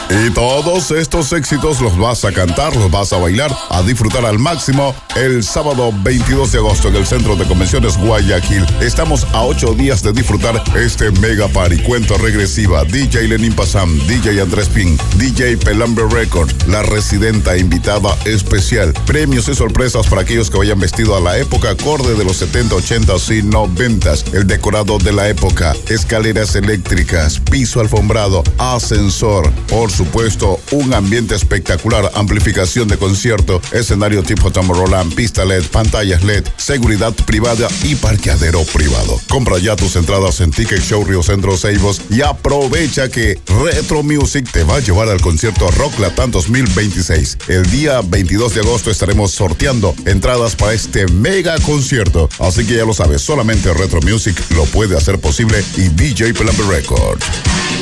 Y todos estos éxitos los vas a cantar, los vas a bailar, a disfrutar al máximo el sábado 22 de agosto en el Centro de Convenciones Guayaquil. Estamos a 8 días de disfrutar este mega party. Cuento regresiva, DJ Lenin Pasam, DJ Andrés Pin, DJ Pelambre Record, la residenta invitada especial, premios y sorpresas para aquellos que vayan vestido a la época acorde de los 70, 80 y 90, el decorado de la época, escaleras eléctricas, piso alfombrado, ascensor, por supuesto, un ambiente espectacular, amplificación de concierto, escenario tipo Tomorrowland, pista LED, pantallas LED, seguridad privada y parqueadero privado. Compra ya tus entradas en Ticket Show Río Centro Ceibos y aprovecha que Retro Music te va a llevar al concierto Rock Latam 2026. El día 22 de agosto estaremos sorteando entradas para este mega concierto. Así que ya lo sabes, solamente Retro Music lo puede hacer posible y DJ Pelambre Record.